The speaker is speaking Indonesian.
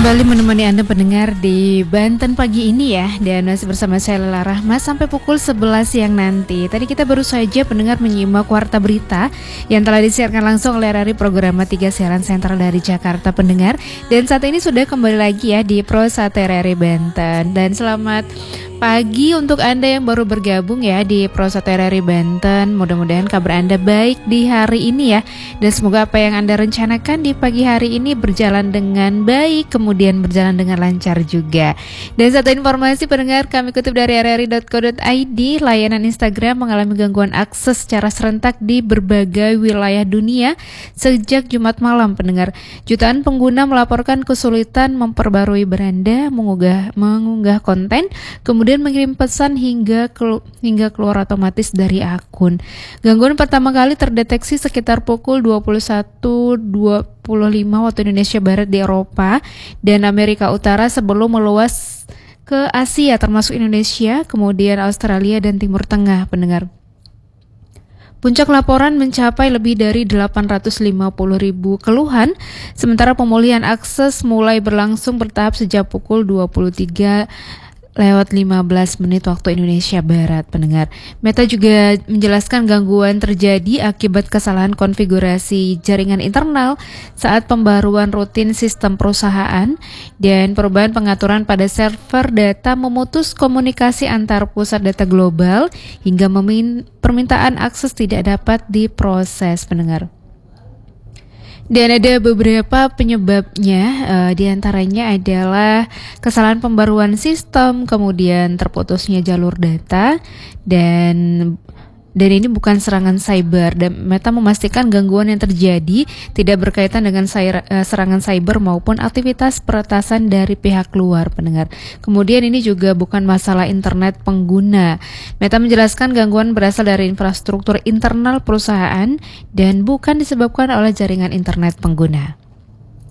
Kembali menemani Anda pendengar di Banten pagi ini ya. Dan masih bersama saya Lela Rahma sampai pukul 11 siang nanti. Tadi kita baru saja pendengar menyimak Warta Berita yang telah disiarkan langsung oleh RRI Programa 3 Siaran Sentral dari Jakarta pendengar. Dan saat ini sudah kembali lagi ya di Pro 1 RRI Banten. Dan selamat pagi untuk Anda yang baru bergabung ya di Pro 1 RRI Banten. Mudah-mudahan kabar Anda baik di hari ini ya. Dan semoga apa yang Anda rencanakan di pagi hari ini berjalan dengan baik, kemudian berjalan dengan lancar juga. Dan satu informasi pendengar kami kutip dari rri.co.id, layanan Instagram mengalami gangguan akses secara serentak di berbagai wilayah dunia sejak Jumat malam pendengar. Jutaan pengguna melaporkan kesulitan memperbarui beranda, mengunggah konten, kemudian mengirim pesan hingga keluar otomatis dari akun. Gangguan pertama kali terdeteksi sekitar pukul 21.25 waktu Indonesia Barat di Eropa dan Amerika Utara sebelum meluas ke Asia termasuk Indonesia, kemudian Australia dan Timur Tengah pendengar. Puncak laporan mencapai lebih dari 850.000 keluhan, sementara pemulihan akses mulai berlangsung bertahap sejak pukul 23:15 waktu Indonesia Barat pendengar. Meta juga menjelaskan gangguan terjadi akibat kesalahan konfigurasi jaringan internal saat pembaruan rutin sistem perusahaan dan perubahan pengaturan pada server data memutus komunikasi antar pusat data global hingga permintaan akses tidak dapat diproses pendengar. Dan ada beberapa penyebabnya, diantaranya adalah kesalahan pembaruan sistem, kemudian terputusnya jalur data, dan ini bukan serangan cyber. Dan Meta memastikan gangguan yang terjadi tidak berkaitan dengan serangan cyber maupun aktivitas peretasan dari pihak luar pendengar. Kemudian ini juga bukan masalah internet pengguna. Meta menjelaskan gangguan berasal dari infrastruktur internal perusahaan dan bukan disebabkan oleh jaringan internet pengguna.